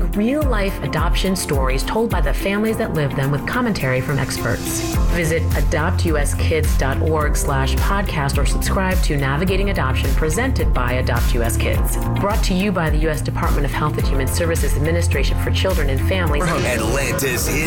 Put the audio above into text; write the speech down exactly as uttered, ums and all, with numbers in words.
bring real-life adoption stories told by the families that live them with commentary from experts. Visit adopt u s kids dot org slash podcast or subscribe to Navigating Adoption presented by Adopt U S Kids. Brought to you by the U S Department of Health and Human Services Administration for Children and Families. Atlanta's